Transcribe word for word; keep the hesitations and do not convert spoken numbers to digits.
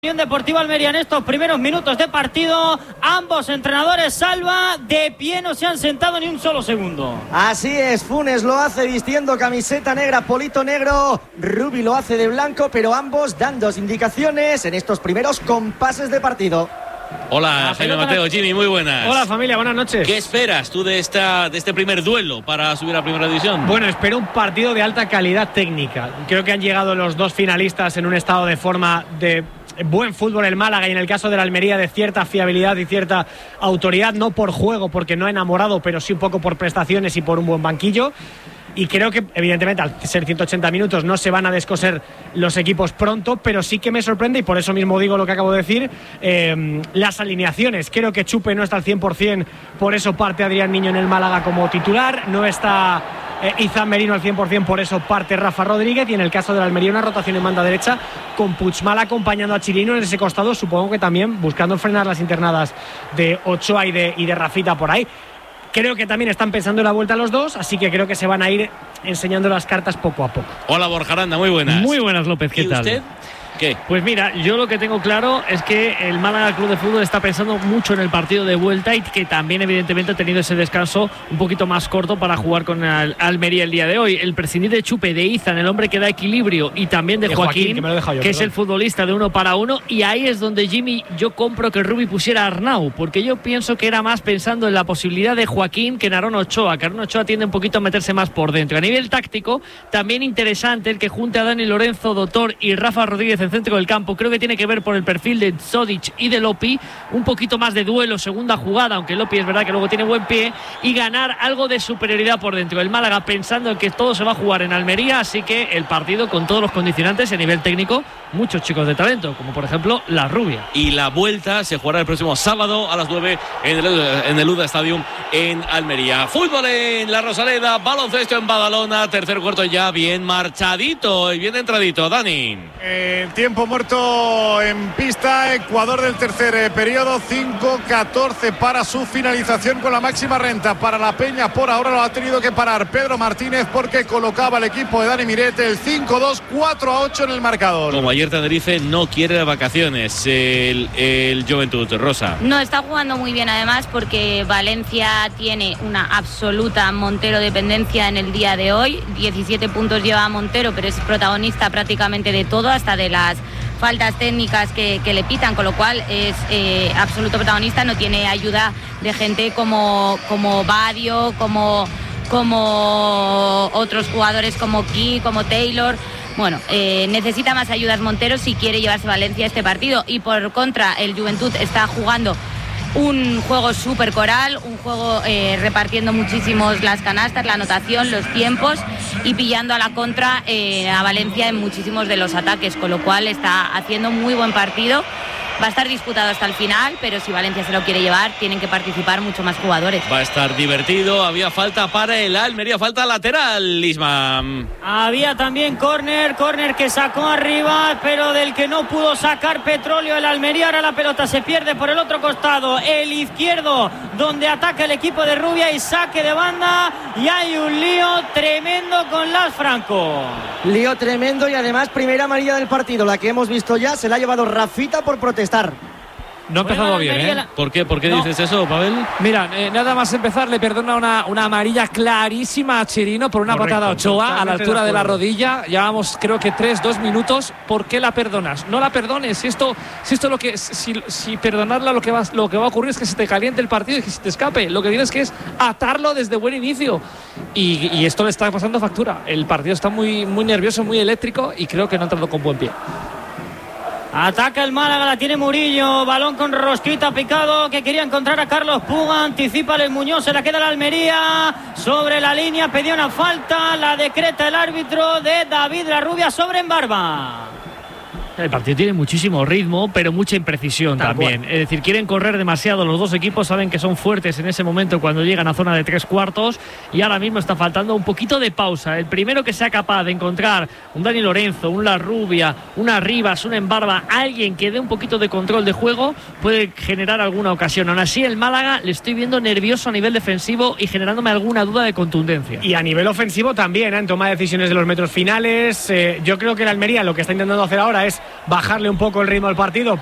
Unión Deportiva Almería en estos primeros minutos de partido. Ambos entrenadores, Salva, de pie no se han sentado ni un solo segundo. Así es, Funes lo hace vistiendo camiseta negra, polito negro, Rubi lo hace de blanco, pero ambos dando indicaciones en estos primeros compases de partido. Hola, Jaime Mateo, Jimmy, muy buenas. Hola familia, buenas noches. ¿Qué esperas tú de esta de este primer duelo para subir a Primera División? Bueno, espero un partido de alta calidad técnica. Creo que han llegado los dos finalistas en un estado de forma de buen fútbol, el Málaga, y en el caso de la Almería de cierta fiabilidad y cierta autoridad, no por juego, porque no ha enamorado, pero sí un poco por prestaciones y por un buen banquillo. Y creo que, evidentemente, al ser ciento ochenta minutos no se van a descoser los equipos pronto, pero sí que me sorprende, y por eso mismo digo lo que acabo de decir, eh, las alineaciones. Creo que Chupe no está al cien por ciento, por eso parte Adrián Niño en el Málaga como titular, no está eh, Izan Merino al cien por ciento, por eso parte Rafa Rodríguez, y en el caso de la Almería una rotación en banda derecha con Puigmal acompañando a Chirino en ese costado, supongo que también buscando frenar las internadas de Ochoa y de, y de Rafita por ahí. Creo que también están pensando en la vuelta los dos, así que creo que se van a ir enseñando las cartas poco a poco. Hola, Borja Aranda, muy buenas. Muy buenas, López, ¿qué ¿Y tal? usted? ¿Qué? Pues mira, yo lo que tengo claro es que el Málaga Club de Fútbol está pensando mucho en el partido de vuelta y que también evidentemente ha tenido ese descanso un poquito más corto para jugar con el Almería el día de hoy. El prescindir de Chupe, de Izan, el hombre que da equilibrio, y también de, de Joaquín, Joaquín, que, me lo yo, que es el futbolista de uno para uno, y ahí es donde, Jimmy, yo compro que Rubi pusiera a Arnau, porque yo pienso que era más pensando en la posibilidad de Joaquín que en Aaron Ochoa, que Aaron Ochoa tiende un poquito a meterse más por dentro. A nivel táctico, también interesante el que junte a Dani Lorenzo, Doctor y Rafa Rodríguez en centro del campo. Creo que tiene que ver por el perfil de Zodic y de Lopi, un poquito más de duelo, segunda jugada, aunque Lopi es verdad que luego tiene buen pie, y ganar algo de superioridad por dentro. El Málaga pensando en que todo se va a jugar en Almería, así que el partido con todos los condicionantes y a nivel técnico, muchos chicos de talento, como por ejemplo la Rubia. Y la vuelta se jugará el próximo sábado a las nueve en el, en el Uda Stadium en Almería. Fútbol en la Rosaleda, baloncesto en Badalona, tercer cuarto ya bien marchadito y bien entradito. Dani. Eh, tiempo muerto en pista, Ecuador del tercer eh, periodo, cinco catorce para su finalización con la máxima renta para la Peña. Por ahora lo ha tenido que parar Pedro Martínez porque colocaba el equipo de Dani Mirete el cinco dos, cuatro a ocho en el marcador. Como ayer Tenerife no quiere vacaciones el, el Juventud, Rosa. No, está jugando muy bien además porque Valencia tiene una absoluta Montero dependencia en el día de hoy. diecisiete puntos lleva Montero, pero es protagonista prácticamente de todo, hasta de las faltas técnicas que, que le pitan, con lo cual es eh, absoluto protagonista. No tiene ayuda de gente como, como Badio, como, como otros jugadores como Ki, como Taylor. Bueno, eh, necesita más ayudas Montero si quiere llevarse Valencia a este partido. Y por contra, el Juventud está jugando un juego súper coral, un juego eh, repartiendo muchísimos las canastas, la anotación, los tiempos, y pillando a la contra eh, a Valencia en muchísimos de los ataques, con lo cual está haciendo muy buen partido. Va a estar disputado hasta el final, pero si Valencia se lo quiere llevar, tienen que participar mucho más jugadores. Va a estar divertido. Había falta para el Almería, falta lateral, Isma. Había también córner, córner que sacó arriba, pero del que no pudo sacar Petróleo el Almería. Ahora la pelota se pierde por el otro costado, el izquierdo, donde ataca el equipo de Rubia, y saque de banda, y hay un lío tremendo con Las Franco. Lío tremendo, y además primera amarilla del partido, la que hemos visto ya, se la ha llevado Rafita por protestar. No ha empezado bien, ¿eh? ¿Por qué, ¿Por qué no. dices eso, Pavel? Mira, eh, nada más empezar le perdona una, una amarilla clarísima a Chirino por una Correcto, patada a Ochoa a la altura de, de la rodilla. Llevamos creo que tres, dos minutos. ¿Por qué la perdonas? No la perdones. Si esto, si esto lo que, si, si perdonarla lo que va, lo que va a ocurrir es que se te caliente el partido y que se te escape. Lo que tienes que es atarlo desde buen inicio. Y, y esto le está pasando factura. El partido está muy, muy nervioso, muy eléctrico, y creo que no ha entrado con buen pie. Ataca el Málaga, la tiene Murillo, balón con Rosquita picado, que quería encontrar a Carlos Puga, anticipa el Muñoz, se la queda la Almería, sobre la línea, pedía una falta, la decreta el árbitro de David La Rubia sobre Embarba. El partido tiene muchísimo ritmo, pero mucha imprecisión Tal también. Cual. Es decir, quieren correr demasiado los dos equipos, saben que son fuertes en ese momento cuando llegan a zona de tres cuartos, y ahora mismo está faltando un poquito de pausa. El primero que sea capaz de encontrar un Dani Lorenzo, un La Rubia, una Rivas, un Embarba, alguien que dé un poquito de control de juego, puede generar alguna ocasión. Aún así, el Málaga le estoy viendo nervioso a nivel defensivo y generándome alguna duda de contundencia. Y a nivel ofensivo también, ¿eh? En toma de decisiones de los metros finales. Eh, yo creo que el Almería lo que está intentando hacer ahora es bajarle un poco el ritmo al partido